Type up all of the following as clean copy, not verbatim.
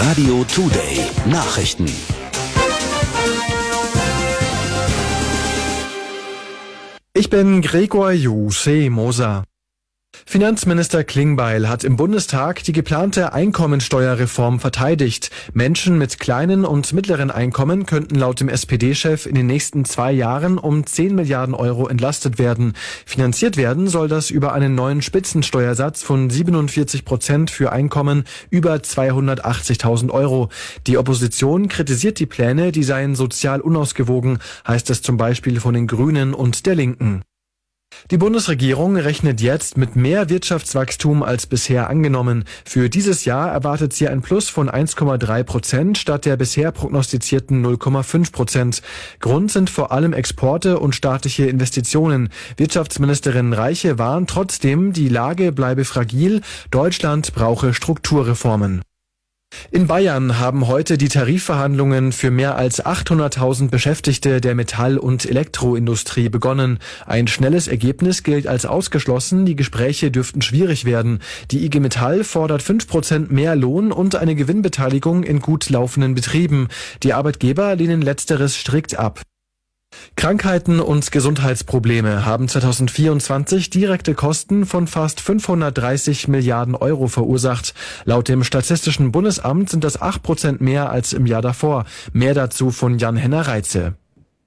Radio Today Nachrichten. Ich bin Gregor Moser. Finanzminister Klingbeil hat im Bundestag die geplante Einkommensteuerreform verteidigt. Menschen mit kleinen und mittleren Einkommen könnten laut dem SPD-Chef in den nächsten 2 Jahren um 10 Milliarden Euro entlastet werden. Finanziert werden soll das über einen neuen Spitzensteuersatz von 47% für Einkommen über 280.000 Euro. Die Opposition kritisiert die Pläne, die seien sozial unausgewogen, heißt es zum Beispiel von den Grünen und der Linken. Die Bundesregierung rechnet jetzt mit mehr Wirtschaftswachstum als bisher angenommen. Für dieses Jahr erwartet sie ein Plus von 1,3% statt der bisher prognostizierten 0,5%. Grund sind vor allem Exporte und staatliche Investitionen. Wirtschaftsministerin Reiche warnt trotzdem, die Lage bleibe fragil, Deutschland brauche Strukturreformen. In Bayern haben heute die Tarifverhandlungen für mehr als 800.000 Beschäftigte der Metall- und Elektroindustrie begonnen. Ein schnelles Ergebnis gilt als ausgeschlossen, die Gespräche dürften schwierig werden. Die IG Metall fordert 5% mehr Lohn und eine Gewinnbeteiligung in gut laufenden Betrieben. Die Arbeitgeber lehnen letzteres strikt ab. Krankheiten und Gesundheitsprobleme haben 2024 direkte Kosten von fast 530 Milliarden Euro verursacht. Laut dem Statistischen Bundesamt sind das 8% mehr als im Jahr davor. Mehr dazu von Jan-Henner Reitze.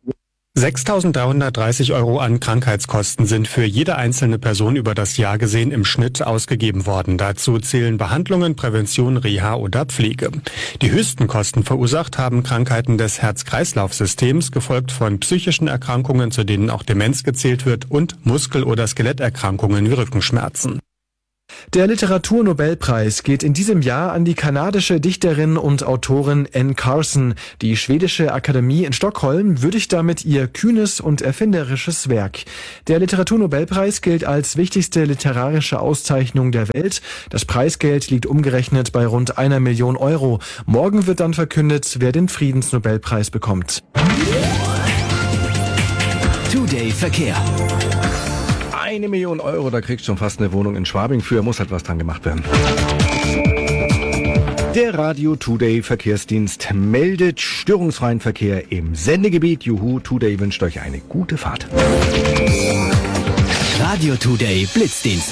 6.330 Euro an Krankheitskosten sind für jede einzelne Person über das Jahr gesehen im Schnitt ausgegeben worden. Dazu zählen Behandlungen, Prävention, Reha oder Pflege. Die höchsten Kosten verursacht haben Krankheiten des Herz-Kreislauf-Systems, gefolgt von psychischen Erkrankungen, zu denen auch Demenz gezählt wird, und Muskel- oder Skeletterkrankungen wie Rückenschmerzen. Der Literaturnobelpreis geht in diesem Jahr an die kanadische Dichterin und Autorin Anne Carson. Die schwedische Akademie in Stockholm würdigt damit ihr kühnes und erfinderisches Werk. Der Literaturnobelpreis gilt als wichtigste literarische Auszeichnung der Welt. Das Preisgeld liegt umgerechnet bei rund 1 Million Euro. Morgen wird dann verkündet, wer den Friedensnobelpreis bekommt. Today Verkehr. 1 Million Euro, da kriegst du schon fast eine Wohnung in Schwabing für, muss halt was dran gemacht werden. Der Radio Today Verkehrsdienst meldet störungsfreien Verkehr im Sendegebiet. Juhu, Today wünscht euch eine gute Fahrt. Radio Today Blitzdienst.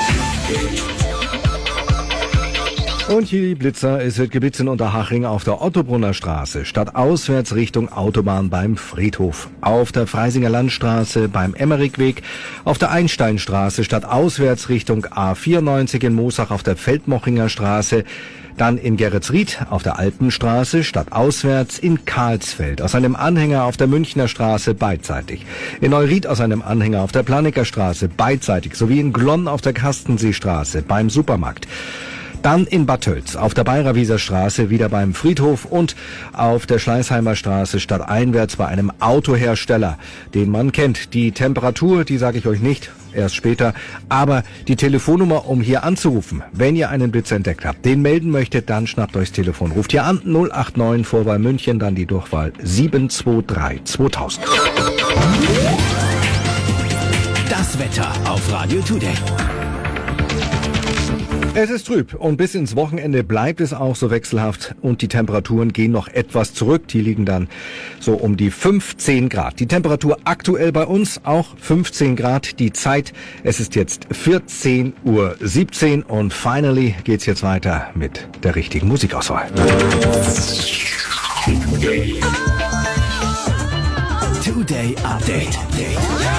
Und hier die Blitzer, es wird geblitzt in Unterhaching auf der Ottobrunner Straße, stadtauswärts Richtung Autobahn beim Friedhof, auf der Freisinger Landstraße beim Emmerichweg, auf der Einsteinstraße stadtauswärts Richtung A94 in Moosach auf der Feldmochinger Straße, dann in Geretsried auf der Alpenstraße stadtauswärts in Karlsfeld aus einem Anhänger auf der Münchner Straße beidseitig, in Neuried aus einem Anhänger auf der Planiker Straße beidseitig sowie in Glonn auf der Kastenseestraße beim Supermarkt. Dann in Bad Tölz auf der Bayerwieser Straße wieder beim Friedhof und auf der Schleißheimer Straße stadteinwärts bei einem Autohersteller, den man kennt. Die Temperatur, die sage ich euch nicht, erst später, aber die Telefonnummer, um hier anzurufen, wenn ihr einen Blitz entdeckt habt, den melden möchtet, dann schnappt euch das Telefon. Ruft hier an 089 Vorwahl München, dann die Durchwahl 723 2000. Das Wetter auf Radio Today. Es ist trüb und bis ins Wochenende bleibt es auch so wechselhaft und die Temperaturen gehen noch etwas zurück. Die liegen dann so um die 15 Grad. Die Temperatur aktuell bei uns auch 15 Grad. Die Zeit, es ist jetzt 14:17 Uhr und finally geht's jetzt weiter mit der richtigen Musikauswahl. Today Update.